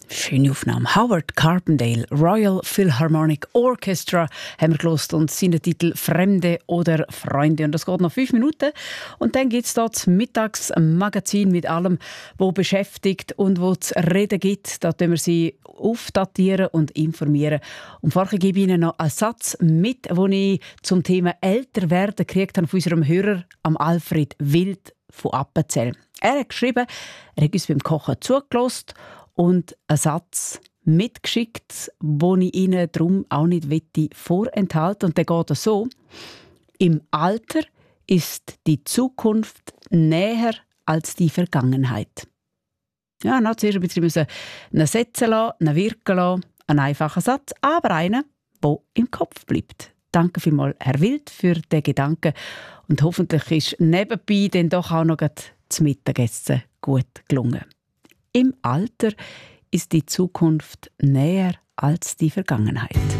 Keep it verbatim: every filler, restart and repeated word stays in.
Schöne Aufnahme. Howard Carpendale, Royal Philharmonic Orchestra, haben wir gehört und seinen Titel «Fremde oder Freunde». Und das geht noch fünf Minuten. Und dann gibt es dort das Mittagsmagazin mit allem, was beschäftigt und wo es Reden gibt. Da tun wir sie aufdatieren und informieren. Und vorher gebe ich Ihnen noch einen Satz mit, den ich zum Thema «Älter werden» gekriegt habe von unserem Hörer, am Alfred Wild von Appenzell. Er hat geschrieben, er hat uns beim Kochen zugelassen und einen Satz mitgeschickt, den ich Ihnen darum auch nicht vorenthalten möchte. Und der geht so: Im Alter ist die Zukunft näher als die Vergangenheit. Ja, noch zuerst ein bisschen einen setzen lassen, einen wirken lassen. Ein einfacher Satz, aber einer, der im Kopf bleibt. Danke vielmals, Herr Wild, für den Gedanken. Und hoffentlich ist nebenbei dann doch auch noch das Mittagessen gut gelungen. Im Alter ist die Zukunft näher als die Vergangenheit.